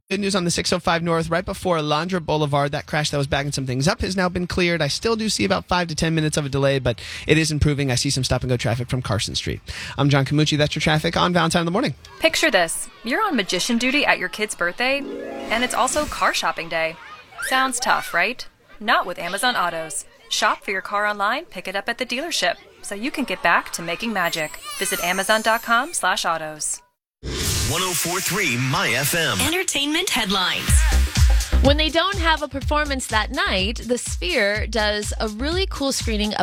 Good news on the 605 North, right before Alondra Boulevard. That crash that was backing some things up has now been cleared. I still do see about 5 to 10 minutes of a delay, but it is improving. I see some stop-and-go traffic from Carson Street. I'm John Camucci. That's your traffic on Valentine in the Morning. Picture this. You're on magician duty at your kid's birthday, and it's also car shopping day. Sounds tough, right? Not with Amazon Autos. Shop for your car online, pick it up at the dealership, so you can get back to making magic. Visit Amazon.com/autos. 104.3 My FM. Entertainment headlines. When they don't have a performance that night, the Sphere does a really cool screening of